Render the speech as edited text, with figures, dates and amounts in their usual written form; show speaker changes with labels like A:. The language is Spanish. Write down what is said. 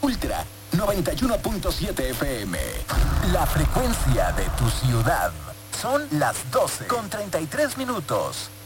A: Ultra 91.7 FM. La frecuencia de tu ciudad. Son las 12:33.